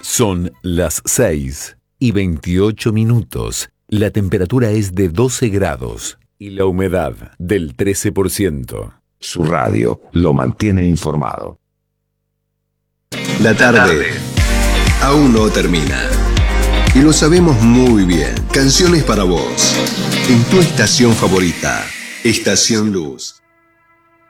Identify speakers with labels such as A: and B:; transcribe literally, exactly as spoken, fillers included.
A: Son las seis y veintiocho minutos. La temperatura es de doce grados y la humedad del trece por ciento.
B: Su radio lo mantiene informado.
C: La tarde aún no termina. Y lo sabemos muy bien. Canciones para vos. En tu estación favorita, Estación Luz.